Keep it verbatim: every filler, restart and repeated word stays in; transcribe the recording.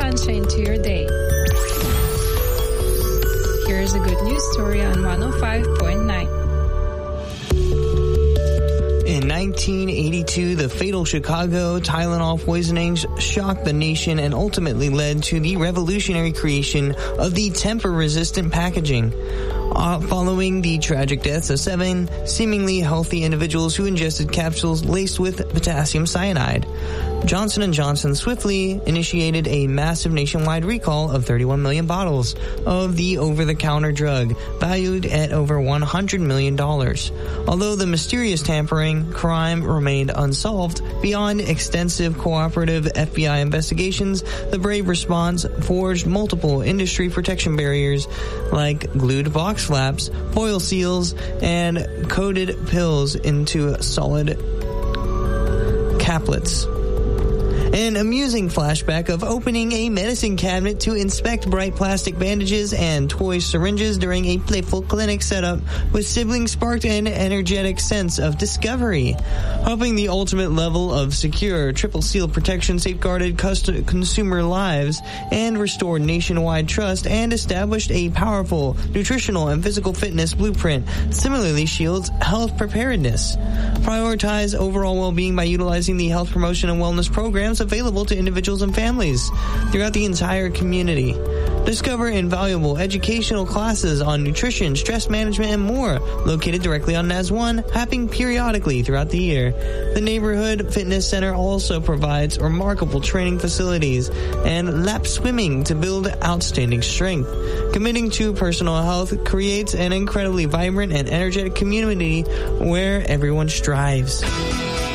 sunshine to your day. Here's a good news story on one oh five point nine. In nineteen eighty-two, the fatal Chicago Tylenol poisonings shocked the nation and ultimately led to the revolutionary creation of the tamper-resistant packaging. Uh, following the tragic deaths of seven seemingly healthy individuals who ingested capsules laced with potassium cyanide, Johnson and Johnson swiftly initiated a massive nationwide recall of thirty-one million bottles of the over-the-counter drug, valued at over one hundred million dollars. Although the mysterious tampering crime remained unsolved, beyond extensive cooperative F B I investigations, the brave response forged multiple industry protection barriers like glued box flaps, foil seals, and coated pills into solid caplets. An amusing flashback of opening a medicine cabinet to inspect bright plastic bandages and toy syringes during a playful clinic setup with siblings sparked an energetic sense of discovery. Hoping the ultimate level of secure triple seal protection safeguarded cust- consumer lives and restored nationwide trust and established a powerful nutritional and physical fitness blueprint. Similarly shields health preparedness. Prioritize overall well-being by utilizing the health promotion and wellness programs available to individuals and families throughout the entire community. Discover invaluable educational classes on nutrition, stress management, and more, located directly on N A S one, happening periodically throughout the year. The Neighborhood Fitness Center also provides remarkable training facilities and lap swimming to build outstanding strength. Committing to personal health creates an incredibly vibrant and energetic community where everyone strives.